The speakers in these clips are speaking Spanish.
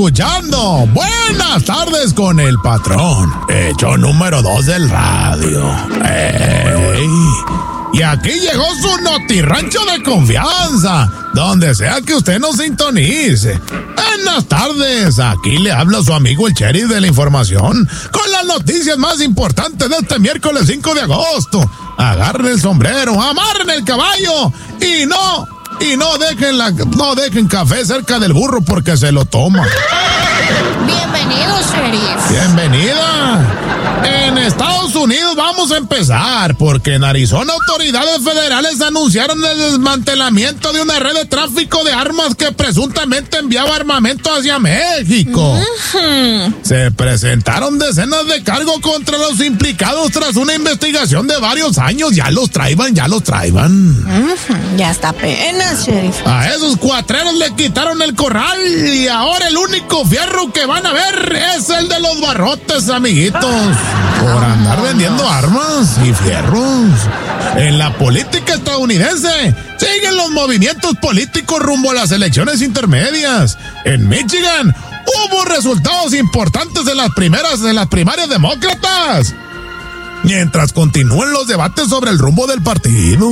escuchando Buenas Tardes con el Patrón, hecho número 2 del radio. ¡Ey! Y aquí llegó su notirrancho de confianza, donde sea que usted nos sintonice. Buenas tardes, aquí le habla su amigo el sheriff de la información, con las noticias más importantes de este miércoles 5 de agosto. Agarren el sombrero, amarren el caballo y no dejen café cerca del burro porque se lo toma. Bienvenido, sheriff. Bienvenida. En Estados Unidos vamos a empezar porque en Arizona autoridades federales anunciaron el desmantelamiento de una red de tráfico de armas que presuntamente enviaba armamento hacia México. Se presentaron decenas de cargos contra los implicados tras una investigación de varios años. Ya los traiban. Ya está pena, sheriff. A esos cuatreros le quitaron el corral y ahora el único fierro que van a ver es el de los barrotes, amiguitos. Por andar vendiendo armas y fierros. En la política estadounidense siguen los movimientos políticos rumbo a las elecciones intermedias. En Michigan hubo resultados importantes en las primarias demócratas. Mientras continúen los debates sobre el rumbo del partido.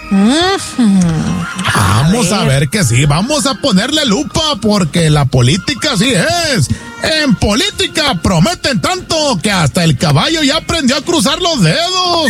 Vamos a ver que sí, vamos a ponerle lupa porque la política así es. En política prometen tanto que hasta el caballo ya aprendió a cruzar los dedos.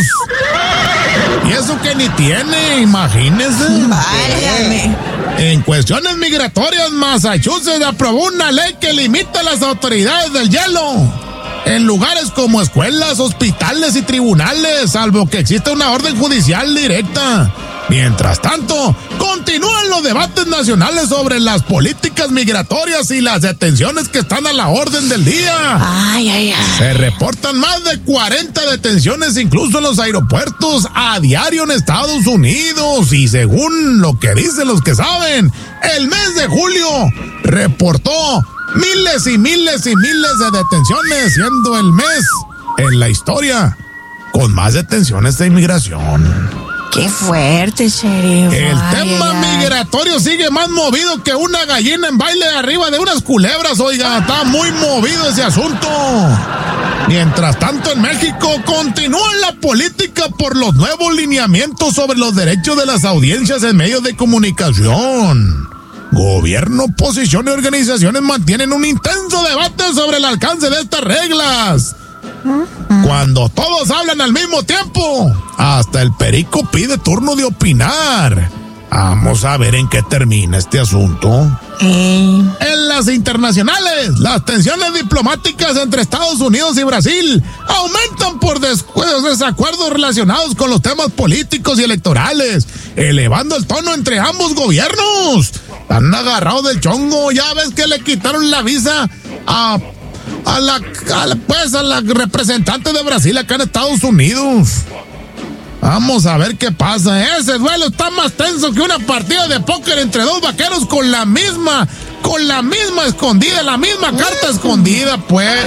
Y eso que ni tiene, imagínense. Válgame. En cuestiones migratorias, Massachusetts aprobó una ley que limita las autoridades del hielo en lugares como escuelas, hospitales y tribunales, salvo que exista una orden judicial directa. Mientras tanto, continúan los debates nacionales sobre las políticas migratorias y las detenciones que están a la orden del día. Ay. Se reportan más de 40 detenciones incluso en los aeropuertos a diario en Estados Unidos. Y según lo que dicen los que saben, el mes de julio reportó miles y miles de detenciones, siendo el mes en la historia con más detenciones de inmigración. Qué fuerte, sheriff. El tema migratorio sigue más movido que una gallina en baile arriba de unas culebras, oiga, está muy movido ese asunto. Mientras tanto, en México continúa la política por los nuevos lineamientos sobre los derechos de las audiencias en medios de comunicación. Gobierno, oposición y organizaciones mantienen un intenso debate sobre el alcance de estas reglas. Cuando todos hablan al mismo tiempo, hasta el perico pide turno de opinar. Vamos a ver en qué termina este asunto. En las internacionales, las tensiones diplomáticas entre Estados Unidos y Brasil aumentan por desacuerdos relacionados con los temas políticos y electorales, elevando el tono entre ambos gobiernos. Están agarrados del chongo. Ya ves que le quitaron la visa a la representante de Brasil acá en Estados Unidos. Vamos a ver qué pasa. Ese duelo está más tenso que una partida de póker entre dos vaqueros con la misma escondida, la misma carta escondida, pues.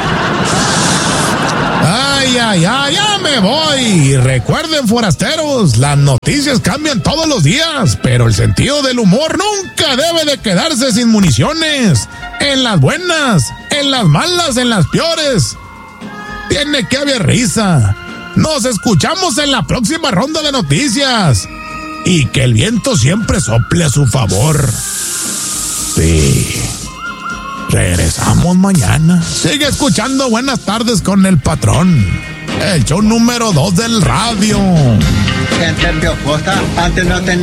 Ay, ya me voy. Y recuerden, forasteros, las noticias cambian todos los días, pero el sentido del humor nunca debe de quedarse sin municiones. En las buenas, en las malas, en las peores, tiene que haber risa. Nos escuchamos en la próxima ronda de noticias. Y que el viento siempre sople a su favor. Sí. Regresamos mañana. Sigue escuchando Buenas Tardes con el Patrón, el show número 2 del radio. Gente piojosa, antes no tenía